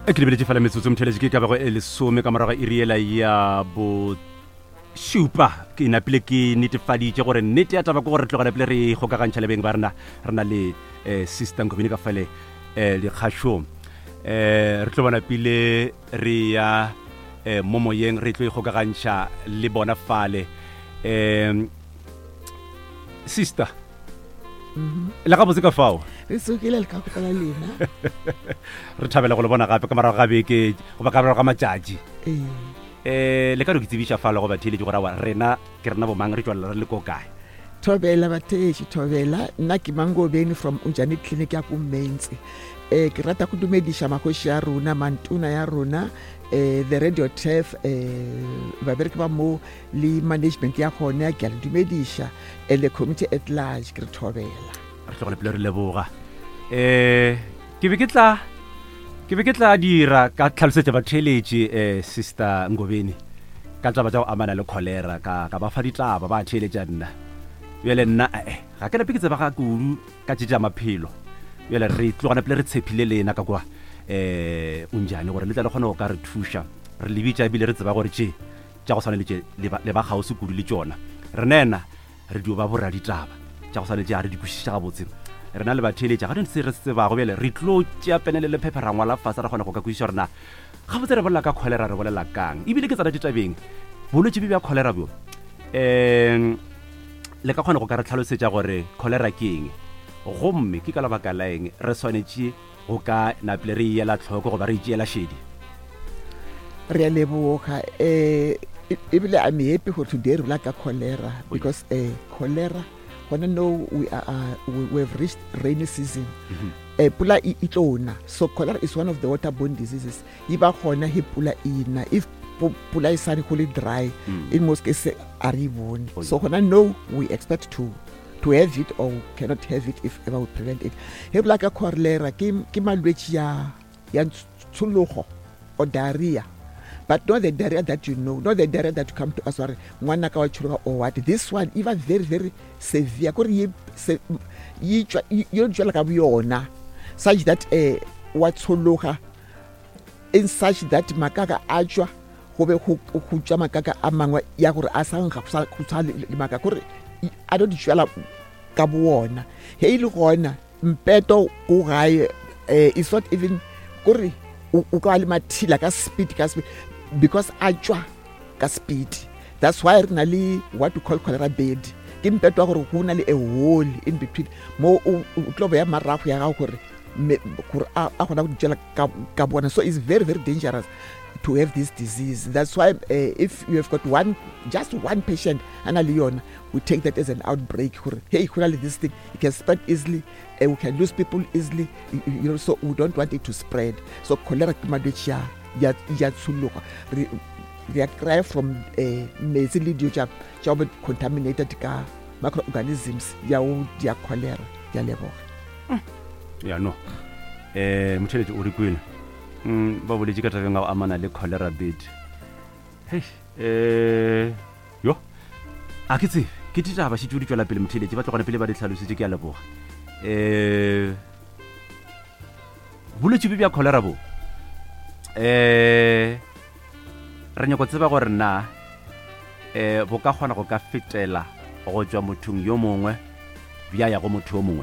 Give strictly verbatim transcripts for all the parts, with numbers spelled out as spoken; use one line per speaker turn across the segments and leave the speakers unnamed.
e ke lebeletse fela metsotso motheletse ke ka bago e lesome ka morago e riela ya bo šupa ke napile ke netefaditše gore nnete ya taba ke gore re tlogana pele re gokagantšha le beng ba rena re na le um sister Ngobeni ka fale um dikgašong um re tlo bona pele re ya um mo moyeng re tlo ikgokagantšha le bona fale um sister la ga botse ka fao
re sokile le ka kopela lena
re thabela go le bona gape ka morago ga beke goba ka morago ga matšatši
eh
eh le ka re ke tsebiša falo go batheletše gore wa rena ke rena bomang re tswalela re le ko kae
thobela batheši thobela nna ke Mangobeni from Unjani Clinic ya ko Mentsi eh ke rata go dumediša magoši ya rona mantuna ya rona eh the radio turf eh ba bereke ba mo le management ya gone ke a le dumediša and the committee at large ke re thobela
re tlogole pele re leboga um ke be ke tla ke be ke tla dira ka tlhalosetša batheletše um sister Ngobeni ka taba tša go amana le cholera ka ka ba fa ditaba ba theletša nna bjale nna ee ga ke nape ke tseba ga kudu ka tše tša maphelo bjale re tlogana pele re tshepile lena ka kwa um Unjani gore le tla le kgone go ka re thuša re lebitša ebile re tseba gore tše tša go swane le tše le ba kgauswi kudu le tšona re nena re dio ba borra ditaba tša go swane tše a re di kwešiša gabotse re na le batheletša ga dintse re se tsebago bjale re tlo tšea penele le phephe ra ngwala fase ra kgona go ka kwešiša gore na ga botse re bolela ka cholera re bolela kang ebile ke tsana ditabeng bolwetse be bja cholera bjo um le ka kgona go ka re tlhalosetša gore cholera ke eng gomme ke ka lebaka la eng re swanetše go ka napile re ela tlhoko goba re itšeela šedi
re a leboga eh ebile I'm happy for today re like cholera because eh cholera when I know we are uh, we, we've reached rainy season eh pula e tlona so cholera is one of the waterborne diseases iba gona he pula ina if pula is sunny fully dry mm. in most cases are even oh, so when I know we expect to to have it or cannot have it if ever we prevent it he like a cholera ke ke malwetse ya ya tshologo or diarrhea but not the diarrhea that you know, not the diarrhea that come to us or ngwana ka wa tshologa or what. This one even very very severe gore ye ye yo jwala ka buyona such that eh wa tshologa in such that makaka a tswa go be go go tswa makaka a mangwe ya gore a sang ga go tsa le makaka gore a do dijwala ka bona he ile gona mpeto go gae eh it's not even gore o ka le mathila ka speed ka speed because a tswa ka speed that's why re na le what we call cholera bed ke mpeto gore go na le a hole in between mo o tlobo ya marago ya ga gore gore a gona go dijwala ka bona so it's very very dangerous to have this disease. That's why uh, if you have got one, just one patient, Anna Leon, we take that as an outbreak. Hey, this thing, it can spread easily, and we can lose people easily. You, you know, so we don't want it to spread. So cholera kimadecha ya ya tsuluka. They cry from nasally due to job contaminated ka microorganisms ya ya cholera ya level.
Yeah, no. Eh, mutheletse o rikwile. Mm ba boletse ka tabeng ga amana le cholera bed hey eh yo a ke tse ke ditaba se tšudi tswela pele motheletse ba tlogana pele ba di tlhalosetse ke a leboga eh boletse be bja cholera bo eh re nyako tseba gore na eh bo ka gona go ka fetela go tswa mothong yo mongwe bja ya go motho o mongwe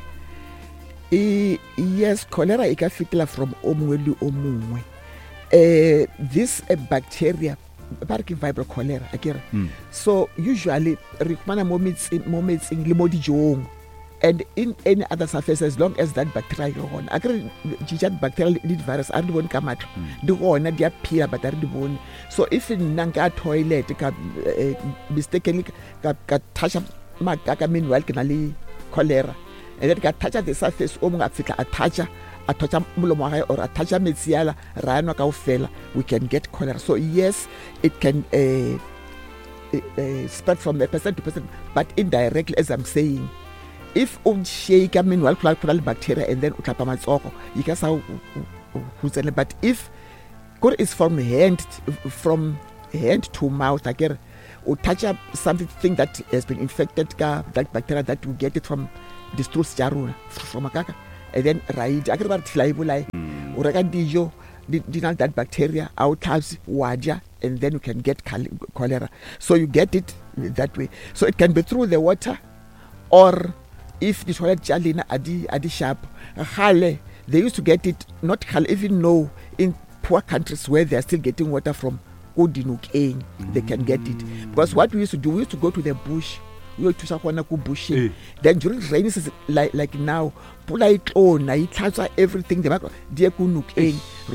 E, yes, cholera e ka fitela from omwe le omwe. Uh, this uh, bacteria, barki vibrio cholera, akira. Mm. So usually, rekumana moments moments in limodijong, and in any other surface as long as that bacteria is on. Akira, jijat bacterial lead virus are the one come out. The one that they appear, but are the one. So if in nanga toilet, ka uh, mistakenly ka ka touch makaka meanwhile kanali cholera. And then ka touch the surface o mong a fitla a touch a touch molomo ga or a touch metsiala ra no ka ofela we can get cholera so yes it can uh, uh, spread from a person to person but indirectly as I'm saying if on shake I mean well cholera bacteria and then utlapa matsogo you can say but if gore is from hand from hand to mouth again or touch up something that has been infected ka that bacteria that you get it from distrust jaruna from makaka and then right akere ba re tla ibolai o reka dijo di di na that bacteria our types waja, and then you can get cholera. So you get it that way. So it can be through the water, or if the toilet jalina adi adi sharp. Hale, they used to get it, not hale, even know in poor countries where they are still getting water from Odinukeng, mm. they can get it. Because what we used to do, we used to go to the bush. We used to go bush. Eh. Then during rainy season, like like now, pula it on, it transfer everything. The back, dear Kunukeng,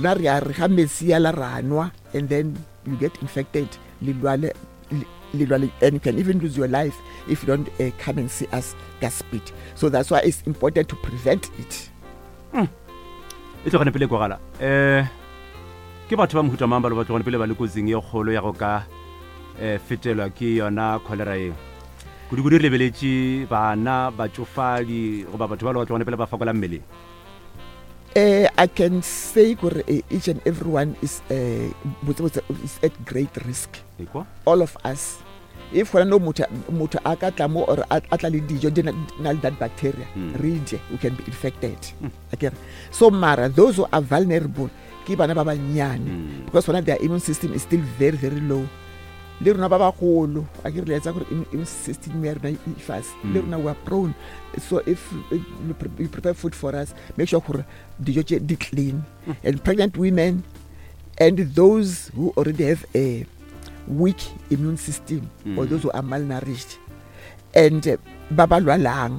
and then you get infected. And you can even lose your life if you don't uh, come and see us gaspit. So that's why it's important to prevent it.
Mm. Ito kana pele kwagala. Eh ke batho ba mohuta mamba lo batho gone pele ba le kozing ye kgolo ya go ka eh fetelwa ke yona cholera e. Go di go di lebeletsi bana ba tsofadi go ba batho ba lo batho gone pele ba fakola mmele.
Uh, I can say uh, each and everyone is uh, is at great risk. All of us. If we know muta muta akatlamo or atlali dijo that bacteria, mm. read we can be infected. Mm. Okay. So Mara, those who are vulnerable, mm. because one of their immune system is still very very low. Leruna baba kholo akere letsa gore immune system ya rena e fast. Leruna we are prone. So if, if you prepare food for us, make sure gore dijo di clean. Mm. And pregnant women and those who already have a weak immune system, mm. or those who are malnourished, and uh, babalwalang,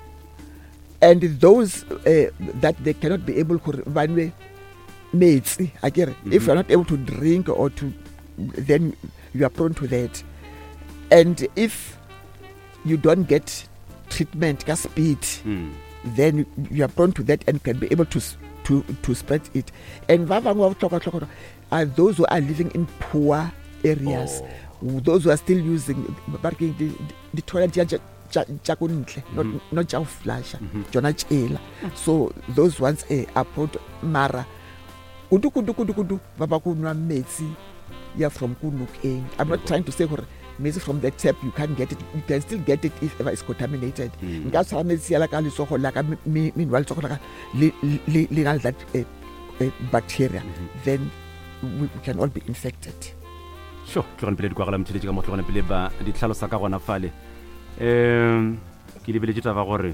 and those uh, that they cannot be able to run mates again. Mm-hmm. If you are not able to drink or to, then you are prone to that. And if you don't get treatment, speed, mm. then you are prone to that and can be able to to to spread it. And are those who are living in poor areas, oh. those who are still using the, the toilet jakuntle, not not just flash, jona chela. So those ones eh, are put mara. Kudu kudu kudu kudu baba kunwa metsi ya from Kunukeng. I'm not trying to say metsi from the tap you can't get it. You can still get it if ever it's contaminated. Nga sa metsi ya la ka le so go la ka meanwhile so go la ka le le that bacteria, then we, we can all be infected.
Sure, ke rona pele di kwagala mthele ka mo tlogona pele ba di tlhalosa ka gona fale. Em ke lebele tsa ba gore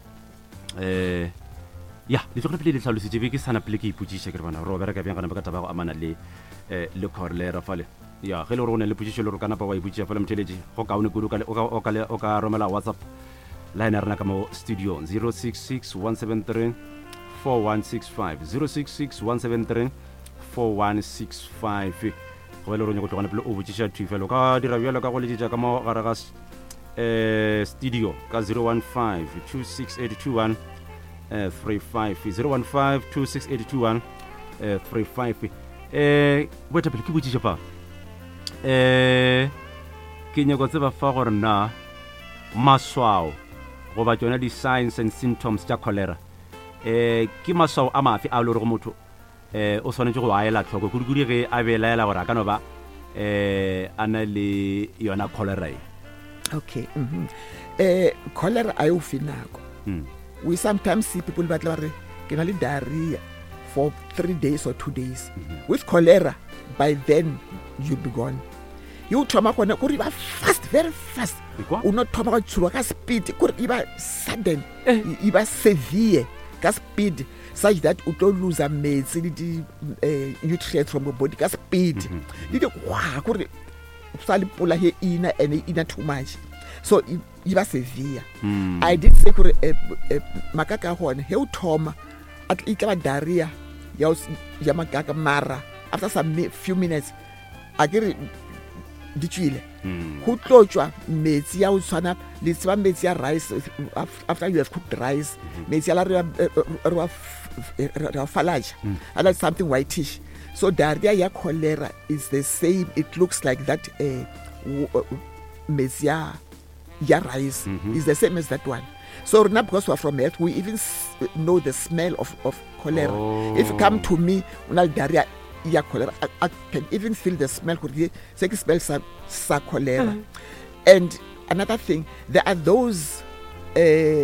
eh ya le tlogona pele di tlhalositse be ke sana pele ke iputsisha ke bona ro bereka bjang kana ba ka taba go amana le eh le cholera fale. Ya ge le rona le putsisha le ro kana ba wa iputsisha fale mtheleji go kaone kudu ka o ka o ka romela WhatsApp line rena ka mo studio zero six six one seven three four one six five zero six six one seven three four one six five. Go le rona go tlogana pele o botsisha thifelo ka dira bjalo ka go le ditja ka mo gara ga eh studio ka zero one five two six eight two one three five zero one five two six eight two one three five. eh botsa pele ke botsisha pa eh ke nyako tseba fa gore na maswao go ba tsona di signs and symptoms tsa cholera eh ke maswao a mafi a lo re go motho eh o swanetse go aela tlhoko go di ge a belaela gore a ka no ba eh ana le yona cholera.
Okay. Mm-hmm. eh cholera ayo finako. Mm. We sometimes see people ba tla re ke na le diarrhea for three days or two days. Mm-hmm. With cholera, by then you'll be gone. You trauma kona kuri ba fast, very fast. U not trauma ka tshwa ka speed kuri iba sudden, eh. iba severe ka speed. Such that you don't lose a metsi the uh, nutrients from your body ka speed. You do wow kore sali pula here ina and ina too much. So it was severe. Mm. I did say kore makaka hone he o thoma at ikaba diarrhea ya ya makaka mara after some few minutes akere ditshile go tlotjwa metsi ya o tshwana le tseba metsi ya rice after you have cooked rice metsi ya la re wa falaja and that's something whitish. So diarrhea ya cholera is the same, it looks like that uh, metsi ya ya rice mm-hmm. is the same as that one. So now because we're from earth, we even know the smell of, of cholera. Oh. If you come to me unal diarrhea ya cholera, I, I can even feel the smell. Say smell sa, sa cholera. Mm-hmm. And another thing, there are those uh,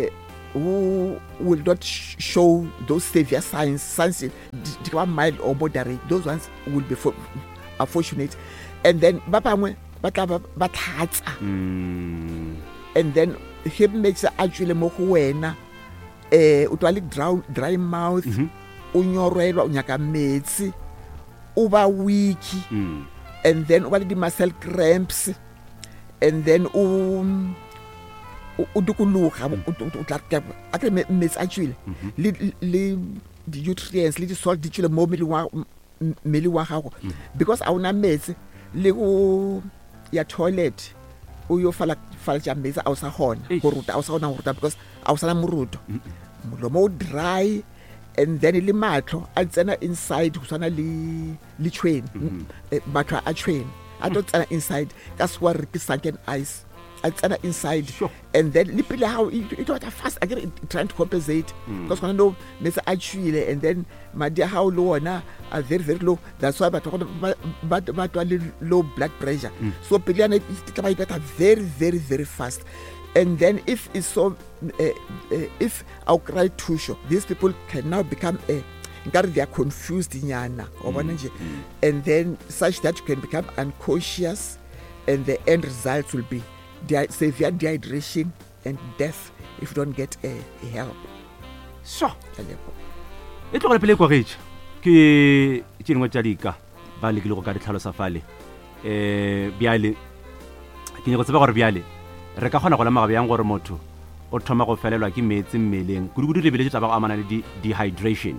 who will not sh- show those severe signs, signs di ka ba mild or moderate, those ones will be for, are fortunate. And then ba bangwe ba tla ba tlhatsa, and then he makes actually mo go wena eh o twa le dry, dry mouth, o nyorelwa o nyaka metsi, o ba weak,
Mm.
and then o ba le di muscle cramps, and then o o dukuluga o tla ka akere metsi actually le le di nutrients le di salt di tsile mo meli wa meli wa gago, because a una metsi le go ya toilet o yo fala fala ja metsi a o sa gona
Eish.
go ruta a o sa gona go ruta because a o sa na moruto molomo o dry, and then le matlo a tsena inside go sana le le tshweni matlo a tshweni a tlo tsena inside ka swa re ke sunken eyes a tsena inside.
Sure.
And then le pele how it it was fast again trying to compensate because when no metsi a tshwile, and then madi how low na are very very low, that's why but but but low blood pressure, so pele ana it tla ba ipeta very very very fast. And then if it's so uh, uh, if our cry too short, these people can now become a uh, they are confused nyana or mm. and then such that you can become unconscious, and the end results will be de- severe dehydration and death if you don't get uh, help.
So e tlo pele kwa getse ke tšengwe tša dika ba lekile go ka ditlhalosa fale eh biale ke nyako tseba gore biale re ka kgona go lemaga bjang gore motho o thoma go felelwa ke metsi mmeleng kudu-kudu lebele tša ba go amana le di dehydration.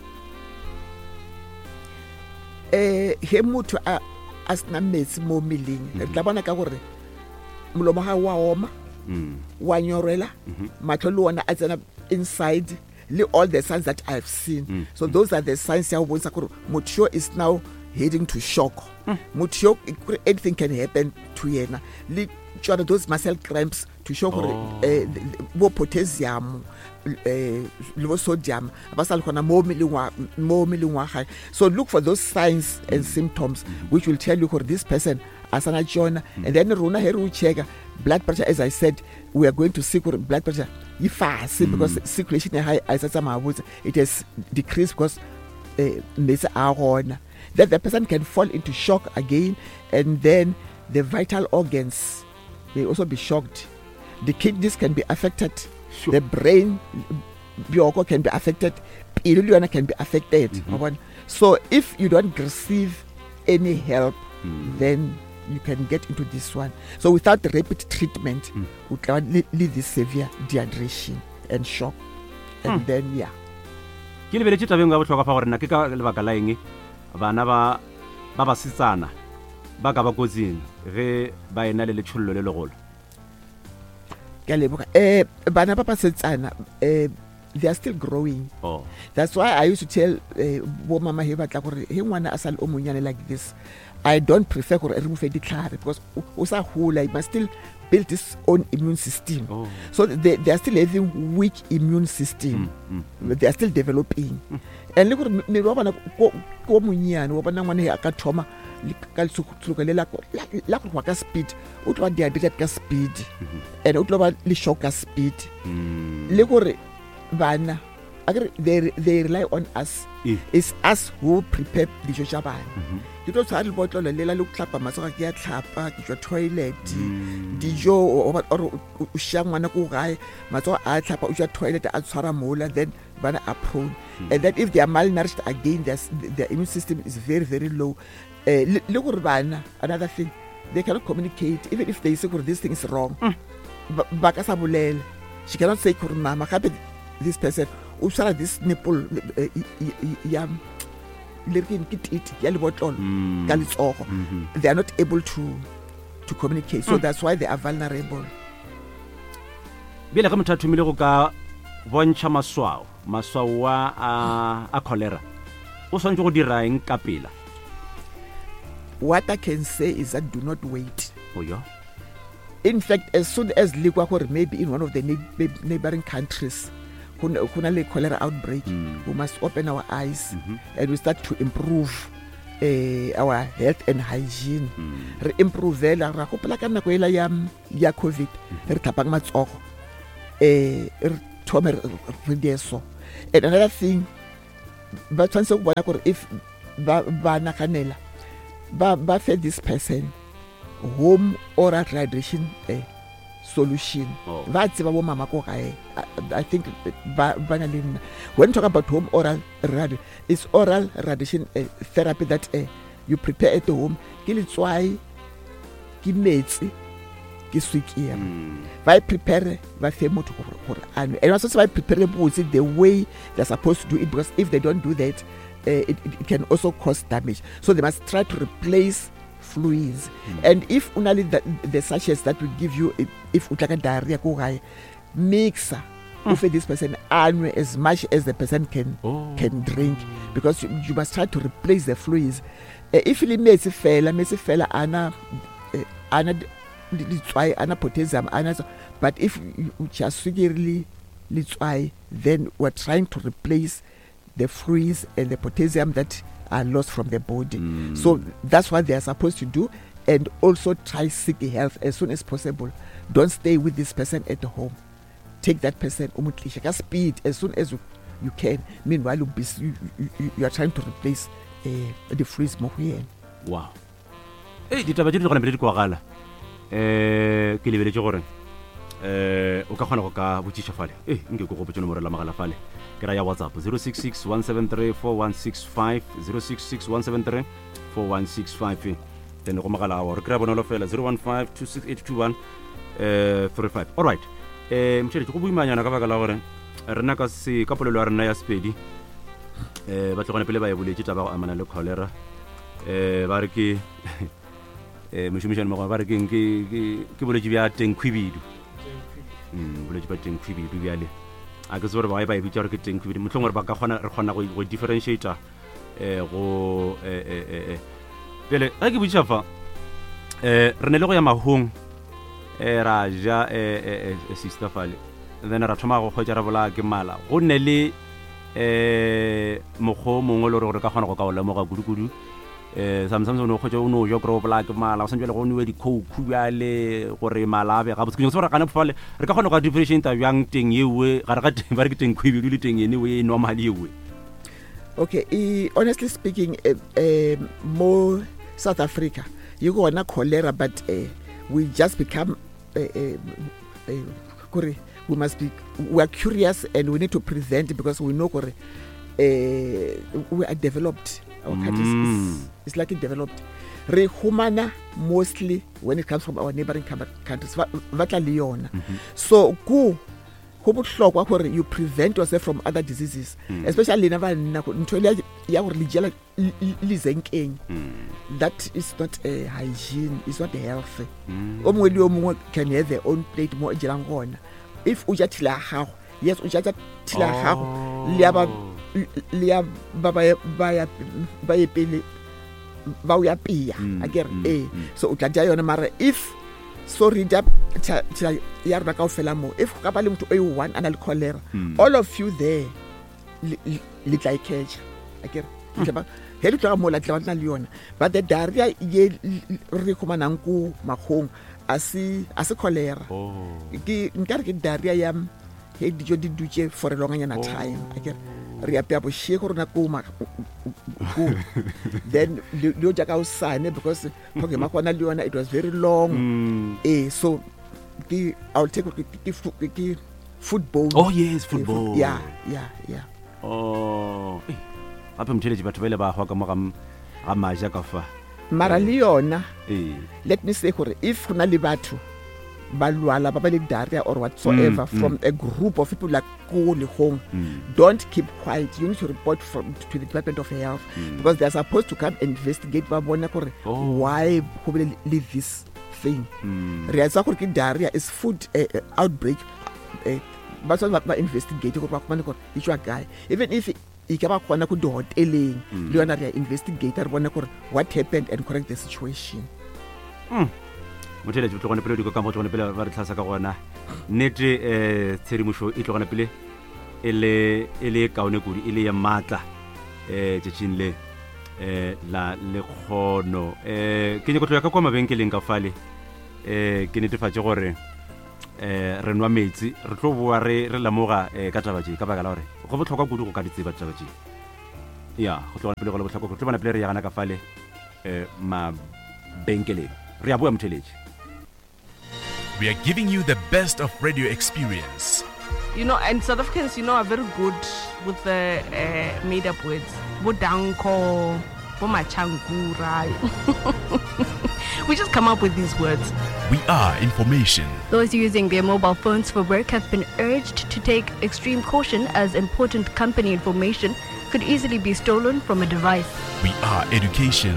Eh he motho a a sna metsi mo mmeleng re tla bona ka gore molomo ga wa oma wa nyorela matlo le ona a tsena inside le all the signs that I've seen. Mm. So those are the signs ya bontsha gore motho is now heading to shock. Mm. Motho anything can happen to yena. Le tswana those muscle cramps to show gore
Oh.
eh bo potassium eh le bo sodium ba sa le gona mo meleng wa mo meleng wa gae. So look for those signs and symptoms which will tell you gore this person asana jona. And then rona here we check blood pressure. As I said, we are going to see gore blood pressure e fast because circulation e high a sa mabotse, it has decreased because uh, metsi a gona. Then the person can fall into shock again, and then the vital organs they also be shocked. The kidneys can be affected,
Sure.
the brain bioko can be affected, pelo le yona can be affected. Mm-hmm. So if you don't receive any help, mm. then you can get into this one. So without the rapid treatment, mm. we can lead this severe dehydration and shock. And mm. then, yeah.
Ke lebeletse tabeng ga botlhokwa fa gore nna ke ka lebaka la eng bana ba ba ba sitsana ba ka ba kotsing ge ba ena le letšhollo le legolo.
Ke a leboga. Eh bana ba ba setsana eh they are still growing.
Oh.
That's why I used to tell uh, bo mama he batla gore he ngwana a sa le o monyane like this, I don't prefer gore re mo fe ditlhare because o sa hula, he must still build his own immune system.
Oh.
So they, they are still having weak immune system.
Mm, mm,
They are still developing. Mm. And look at me, wa bana ko ko monyane wa bana ngwana he a ka thoma le ka tshuka le la la go ka speed o tlo ba dehydrated ka speed, and o tlo ba le shock ka speed. Le gore bana they they rely on us.
Yeah.
It's us who prepare dijo tša bana. Ke tlo tshwara lebotlolo lela le go tlhapa matsogo ke ya tlhapa ke tswa toilet dijo or o sha ngwana ko gae matsogo a tlhapa o tswa toilet a tshwara mola, then bana are prone. And then if they are malnourished again, their their immune system is very very low. Uh, le gore bana, another thing, they cannot communicate even if they say this thing is wrong. Ba ka sa bolele, she cannot say gore mama gape this person o tsara this nipple ya lerkin kitit ya lebotlolo ka letsogo. They are not able to to communicate, so mm. that's why they are vulnerable.
Bile ka motho a thomile go ka bontšha maswao maswao a a cholera o swantse go dira eng ka pela?
What I can say is that do not wait.
Oh yeah.
In fact, as soon as ligwa gore maybe in one of the neighboring countries kuna le cholera outbreak, mm. we must open our eyes mm-hmm. and we start to improve uh, our health and hygiene. Mm. Re improve la ra go pela ka nako ela ya ya COVID re tlhapang matsogo eh re thome re di so. And another thing ba tshwanetse go bona gore if ba ba naganela ba ba fe this person home oral radiation eh, solution.
Oh.
That's ba bo mama ko gae. I think ba ba na le nna. When talk about home oral radi, it's oral radiation uh, therapy that uh, you prepare at home. Ke letswai ke metsi ke swikere. Ba prepare ba fe motho gore ane. And also ba prepare botse the way they're supposed to do it, because if they don't do that uh, it, it can also cause damage. So they must try to replace fluids. Mm. And if unali the, the sachets that will give you if utlaka diarrhea ko gae, mixer mm. for this person anwe as much as the person can oh. can drink, because you, you must try to replace the fluids. Uh, if le metsi fela metsi fela ana uh, ana litswai ana potassium ana, but if you just swigirly litswai, then we're trying to replace the fluids and the potassium that are lost from the body. Mm. So that's what they are supposed to do. And also try seek help as soon as possible. Don't stay with this person at home. Take that person umutlisha speed as soon as you, you can. Meanwhile you, you, you, you are trying to replace uh, the fluids mo here.
Wow. Eh ditaba tse di gona pele di kwagala. Eh ke lebeletse gore eh o ka gona go ka botsisha fale. Eh nke go go botsa nomoro la magala fale. Ke ra ya WhatsApp zero six six one seven three four one six five zero six six one seven three four one six five. Then go magala wa re kra bonolo fela zero one five two six eight two one three five. All right. Eh mtshele go buimanyana ka baka la gore rena ka se ka polelo ya rena ya Sepedi eh ba tlogone pele ba e boletse taba go amana le cholera. Eh ba re ke eh moshimishane mo ba re ke ke ke boletse bya teng khwibidu. Mm boletse ba teng khwibidu bya le a ke tsore ba e ba e bitsa re ke teng khwibidu motlhong re ba ka gona re gona go differentiate eh go eh eh eh pele a ke bitsa fa eh re ne le go ya mahong eh ra ja eh eh sister fale then ra thoma go khotsa ra bola ke mala go ne le eh mogho mongwe le re ka gona go ka o lemoga kudukudu eh samsam no khotsa o no jo kro bola ke mala o santse le go nwe di coke bjale gore malabe ga botse ke se re kana fale re ka gona go differentiate yang teng yewe ga re ga teng ba re ke teng khwibi le teng ene we normal yewe.
Okay, e, honestly speaking uh, uh, more South Africa you go on a cholera, but uh, we just become uh, uh, uh, we must be we are curious and we need to present because we know uh, we are developed. Our countries mm. is, is like it developed. Re humana mostly when it comes from our neighboring countries. Vatla liona. So go go bohlokwa gore you prevent yourself from other diseases, mm. especially never ntole ya gore lijela lizenkeng. That is not a hygiene, it's not healthy. O mongwe le o mongwe can have their own plate mo jelang gona. If o ja tila gago, yes o ja tila gago le ya ba le ya ba ba ya ba e pele ba o ya pia akere eh so o tla ja yona mara if sorry ja tla ya rena ka o fela mo if ka ba le motho o one ana le cholera all of you there le tla iketša akere tla ba he le tla mo la tla le yona but the diarrhea ye re khomanang ko magong asi asi cholera ke nkare ke diarrhea ya he dijo di dutse for a longanyana time akere re apea bo sheko rona ko ma go then lo ja ka o sane because okay makwana le yona it was very long mm. eh so the I'll take the the football.
Oh yes, football.
Yeah, yeah, yeah.
Oh eh ape mthele batho bele ba hwa ka mo ga maja ka fa
mara le yona
eh
let me say gore if gona le batho ba lwala ba ba le diarrhea or whatsoever mm, from mm. a group of people like go le home mm. don't keep quiet, you need to report from to the Department of Health mm. because they are supposed to come investigate ba bona gore oh. why go be le this thing mm. re tsa gore ke diarrhea is food uh, uh, outbreak uh, ba tswa ba investigate gore ba bona gore it's your guy even if e ka ba kwana go di hoteleng le yona re investigate re bona gore what happened and correct the situation.
mm. Motele tlo gone pele di go ka mo tsone pele ba re tlhasa ka gona nete eh tshedimošo e tlo gone pele ele ele kaone kudi ile ya matla eh tšhinle eh la le khono eh ke ne go tloya ka kwa mabenkeleng ka fale eh ke netefatse gore eh re nwa metsi re tlo boa re re lamoga eh ka taba tse ka baka la hore go botlhokwa kudu go ka ditseba taba tse ya go tloga pele go le botlhokwa go tlo bana pele re ya gana ka fale eh ma benkeleng re a bua motheletši.
We are giving you the best of radio experience.
You know, and South Africans, you know, are very good with the uh, made-up words. Bodanko, bomachangura. We just come up with these words.
We are information.
Those using their mobile phones for work have been urged to take extreme caution as important company information could easily be stolen from a device.
We are education.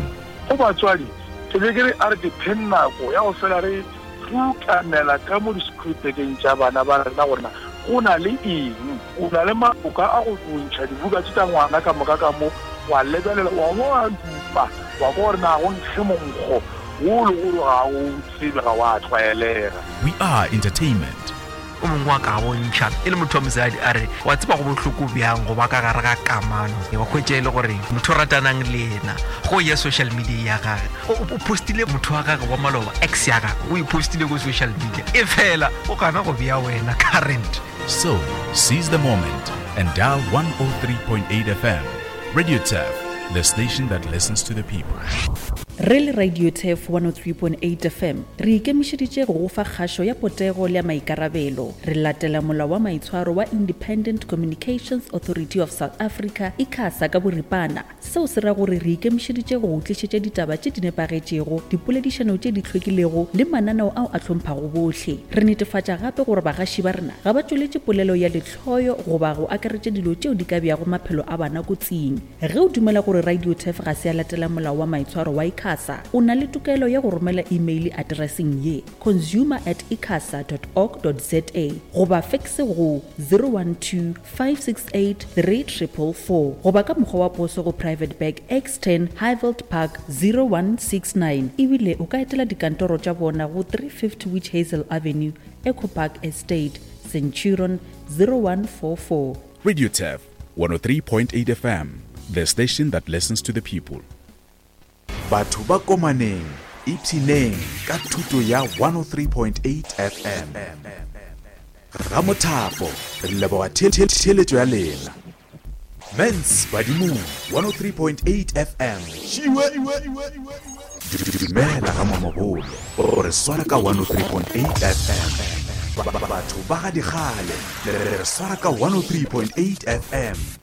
una le eng una le maboka a go ntšha dibuka tša ngwana ka moka ka mo wa lebelela wa mo a dupa wa go rena go ntshe monkgo wo le go ga o tsebe ga wa tlwaelega.
We are entertainment.
o mongwe wa ka bo ntšha e le motho wa mosadi a re wa tseba go bohloko bjang go ba ka gare ga kamano wa khwetša e le gore motho ratanang le ena go ya social media ya gage o postile motho wa gage wa maloba ex ya gage o ipostile go social media e fela o kana go bea wena current.
So seize the moment and dial one oh three point eight F M. Radio T E F, the station that listens to the people.
Re Radio T E F one oh three point eight F M re ikemišeditše go fa kgašo ya potego le ya maikarabelo. Re latela molao wa maitshwaro wa Independent Communications Authority of South Africa ICASA ka boripana. Seo se ra gore re ikemišeditše go tlišetša ditaba tše di nepagetšego, dipoledišano tše di hlwekilego le mananeo ao a hlomphang bohle. Re netefatša gape gore bagaši ba rena ga ba tšweletše polelo ya lehloyo goba go akaretša dilo tšeo di ka beago maphelo a bana kotsing. Ge o dumela gore Radio T E F ga se a latela molao wa maitshwaro wa ICASA o na le tokelo ya go romela email addressing ye consumer at icasa dot org dot za goba faxe go zero one two five six eight three four four four goba ka mokgwa wa poso go Private Bag X ten Highveld Park zero one six nine ebile o ka etela dikantoro tša bona go three fifty Witch Hazel Avenue, Eco Park Estate, Centurion zero one four four.
Radio T E F one oh three point eight F M, the station that listens to the people.
Batho ba komaneng ipshineng ka thuto ya one oh three point eight F M. Ramothapo re leboga theletšo ya lena. Men's Badimong one oh three point eight F M. Dumela ga mamabolo o re swara ka one oh three point eight F M. Batho ba ga digale re swara ka one oh three point eight F M.